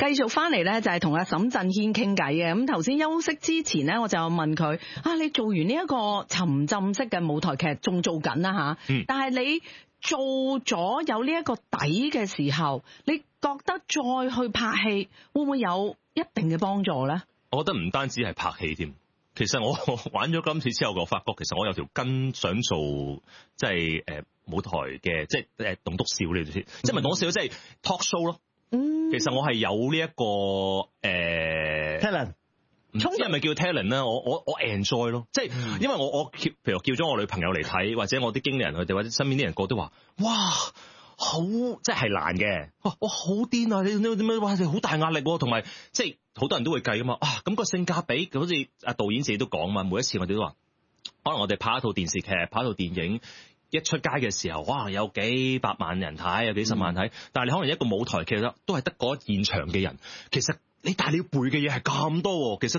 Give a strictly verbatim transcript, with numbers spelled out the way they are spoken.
繼續翻嚟咧，就係同阿沈振軒傾偈嘅。咁頭先休息之前咧，我就問佢啊，你做完呢一個沉浸式嘅舞台劇，仲做緊啦吓？嗯、但係你做咗有呢一個底嘅時候，你覺得再去拍戲會唔會有一定嘅幫助咧？ 我覺得唔單止係拍戲添，其實我玩咗今次之後，我發覺其實我有條根想做，即係誒舞台嘅，即係誒棟篤笑呢啲先，即係唔係棟篤笑，即係 talk show 咯。嗯，其實我係有呢、這、一個誒、呃、 talent， 唔知係咪叫 talent 咧？我我我 enjoy 咯，即係、嗯、因為我我譬如叫咗我女朋友嚟睇，或者我啲經理人佢哋或者身邊啲人個都話，哇，好即係係難嘅，哇，我好癲啊！你你點樣哇？你好大壓力喎，同埋即係好多人都會計噶嘛，啊咁、那個性價比，好似阿導演自己都講嘛，每一次我哋都話，可能我哋拍一套電視劇，拍一套電影。一出街嘅時候，哇，有幾百萬人睇，有幾十萬睇，嗯、但係你可能一個舞台劇都係得嗰現場嘅人，其實你但係你要背嘅嘢係咁多，其實